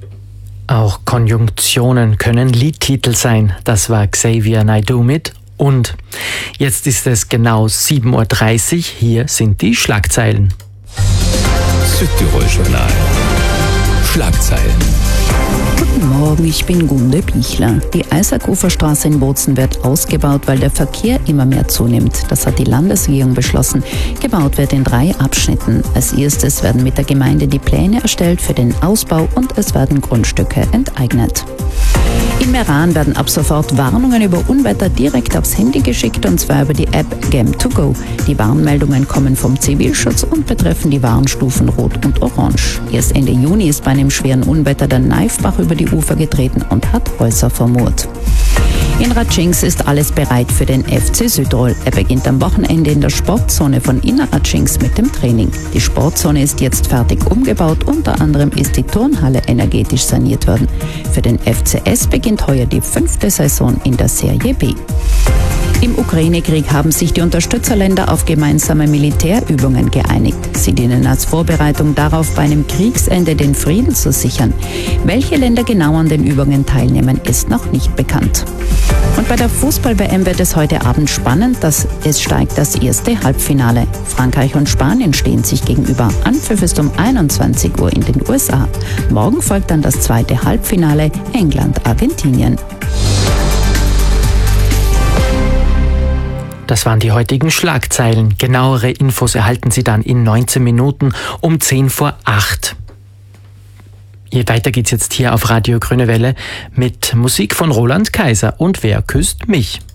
Auch Konjunktionen können Liedtitel sein. Das war Xavier Naidoo mit Und. Jetzt ist es genau 7.30 Uhr. Hier sind die Schlagzeilen. Südtirol-Journal. Schlagzeilen. Guten Morgen, ich bin Gunde Bichler. Die Eisakuferstraße in Bozen wird ausgebaut, weil der Verkehr immer mehr zunimmt. Das hat die Landesregierung beschlossen. Gebaut wird in 3 Abschnitten. Als erstes werden mit der Gemeinde die Pläne erstellt für den Ausbau und es werden Grundstücke enteignet. In Meran werden ab sofort Warnungen über Unwetter direkt aufs Handy geschickt, und zwar über die App Game2Go. Die Warnmeldungen kommen vom Zivilschutz und betreffen die Warnstufen Rot und Orange. Erst Ende Juni ist bei einem schweren Unwetter der Naifbach über die Ufer getreten und hat Häuser vermurt. In Ratschings ist alles bereit für den FC Südtirol. Er beginnt am Wochenende in der Sportzone von Innerratschings mit dem Training. Die Sportzone ist jetzt fertig umgebaut, unter anderem ist die Turnhalle energetisch saniert worden. Für den FCS beginnt heuer die 5. Saison in der Serie B. Im Ukraine-Krieg haben sich die Unterstützerländer auf gemeinsame Militärübungen geeinigt. Sie dienen als Vorbereitung darauf, bei einem Kriegsende den Frieden zu sichern. Welche Länder genau an den Übungen teilnehmen, ist noch nicht bekannt. Und bei der Fußball-WM wird es heute Abend spannend, es steigt das erste Halbfinale. Frankreich und Spanien stehen sich gegenüber. Anpfiff ist um 21 Uhr in den USA. Morgen folgt dann das zweite Halbfinale England-Argentinien. Das waren die heutigen Schlagzeilen. Genauere Infos erhalten Sie dann in 19 Minuten um 7:10. Weiter geht's jetzt hier auf Radio Grüne Welle mit Musik von Roland Kaiser und Wer küsst mich?